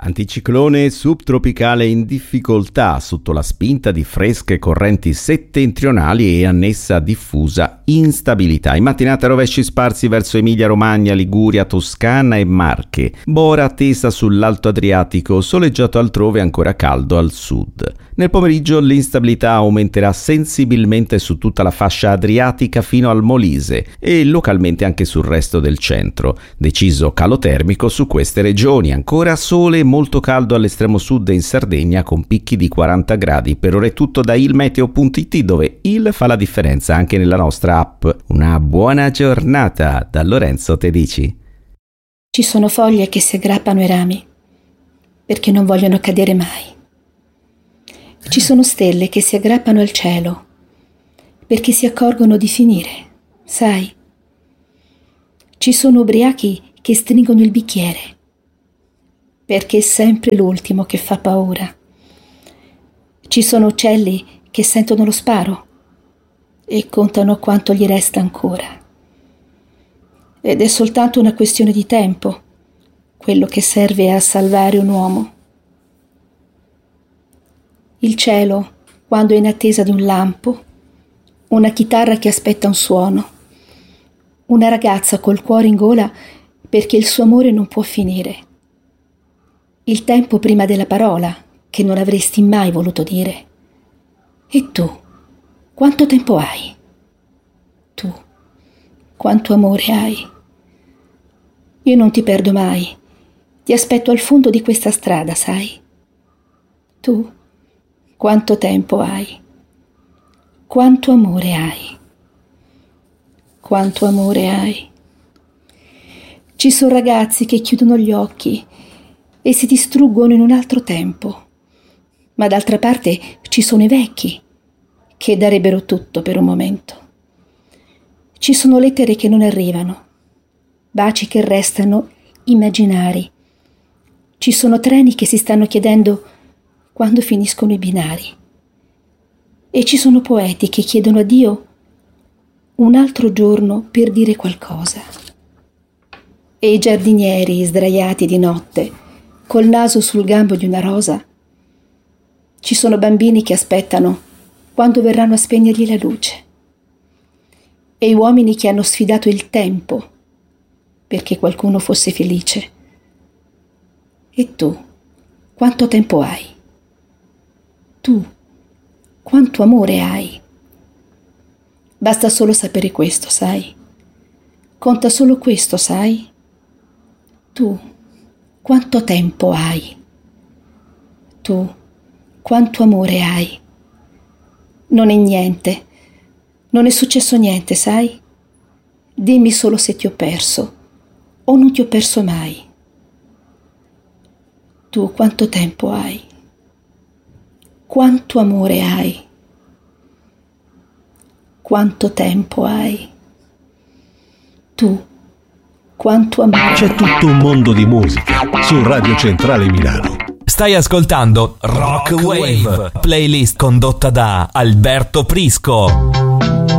Anticiclone subtropicale in difficoltà sotto la spinta di fresche correnti settentrionali e annessa diffusa instabilità. In mattinata rovesci sparsi verso Emilia-Romagna, Liguria, Toscana e Marche. Bora attesa sull'Alto Adriatico, soleggiato altrove, ancora caldo al sud. Nel pomeriggio l'instabilità aumenterà sensibilmente su tutta la fascia adriatica fino al Molise e localmente anche sul resto del centro. Deciso calo termico su queste regioni, ancora sole molto caldo all'estremo sud e in Sardegna con picchi di 40 gradi. Per ora è tutto da ilmeteo.it, dove il fa la differenza anche nella nostra app. Una buona giornata da Lorenzo Tedici. Ci sono foglie che si aggrappano ai rami perché non vogliono cadere mai. Ci sono stelle che si aggrappano al cielo perché si accorgono di finire, sai? Ci sono ubriachi che stringono il bicchiere perché è sempre l'ultimo che fa paura. Ci sono uccelli che sentono lo sparo e contano quanto gli resta ancora. Ed è soltanto una questione di tempo quello che serve a salvare un uomo. Il cielo, quando è in attesa di un lampo, una chitarra che aspetta un suono, una ragazza col cuore in gola perché il suo amore non può finire. Il tempo prima della parola che non avresti mai voluto dire. E tu, quanto tempo hai? Tu, quanto amore hai? Io non ti perdo mai. Ti aspetto al fondo di questa strada, sai? Tu, quanto tempo hai? Quanto amore hai? Quanto amore hai? Ci sono ragazzi che chiudono gli occhi e si distruggono in un altro tempo, ma d'altra parte ci sono i vecchi che darebbero tutto per un momento. Ci sono lettere che non arrivano, baci che restano immaginari. Ci sono treni che si stanno chiedendo quando finiscono i binari. E ci sono poeti che chiedono a Dio un altro giorno per dire qualcosa. E i giardinieri sdraiati di notte, col naso sul gambo di una rosa. Ci sono bambini che aspettano quando verranno a spegnergli la luce. E uomini che hanno sfidato il tempo perché qualcuno fosse felice. E tu, quanto tempo hai? Tu, quanto amore hai? Basta solo sapere questo, sai? Conta solo questo, sai? Tu, quanto tempo hai? Tu, quanto amore hai? Non è niente, non è successo niente, sai? Dimmi solo se ti ho perso o non ti ho perso mai. Tu, quanto tempo hai? Quanto amore hai? Quanto tempo hai? Tu, quanto amore. C'è tutto un mondo di musica su Radio Centrale Milano. Stai ascoltando Rock Wave, playlist condotta da Alberto Prisco.